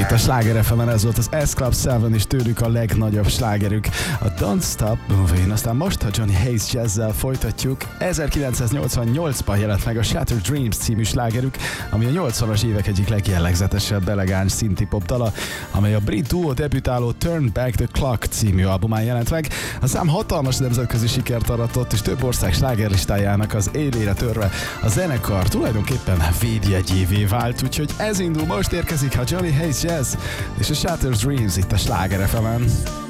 Itt a Sláger FM-en ez volt az S-Club 7, és tőlük a legnagyobb slágerük, a Don't Stop Moving. Aztán most a Johnny Hayes Jazz-zel folytatjuk. 1988-ban jelent meg a Shattered Dreams című slágerük, ami a 80-as évek egyik legjellegzetesebb elegáns synthie-pop dala, amely a brit duo debütáló Turn Back the Clock című albumán jelent meg. A szám hatalmas nemzetközi sikert aratott, és több ország slágerlistájának az élére törve a zenekar tulajdonképpen védjegyévé vált, úgyhogy ez indul, most érkezik a Johnny Hayes Jazz és a Shattered Dreams itt a Sláger FM-en.